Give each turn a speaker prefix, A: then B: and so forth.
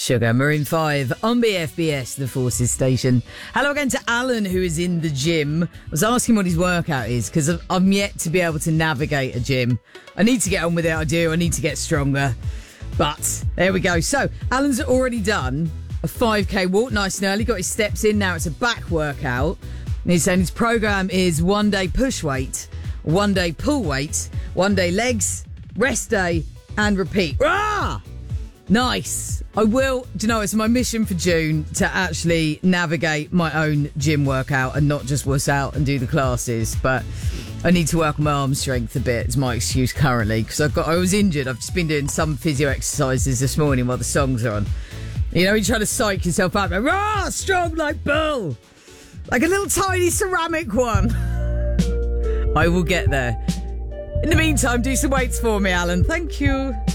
A: Sugar, Maroon 5 on BFBS, the Forces station. Hello again to Alan, who is in the gym. I was asking what his workout is because I'm yet to be able to navigate a gym. I need to get on with it, I do. I need to get stronger. But there we go. So, Alan's already done a 5k walk, nice and early, got his steps in. Now it's a back workout. And he's saying his program is 1 day push weight, 1 day pull weight, 1 day legs, rest day, and repeat. Rah! Nice. I will, do you know, it's my mission for June to actually navigate my own gym workout and not just wuss out and do the classes. But I need to work on my arm strength a bit, is my excuse currently, because I was injured. I've just been doing some physio exercises this morning while the songs are on. You know, you try to psych yourself up, like, rah, strong like bull. Like a little tiny ceramic one. I will get there. In the meantime, do some weights for me, Alan. Thank you.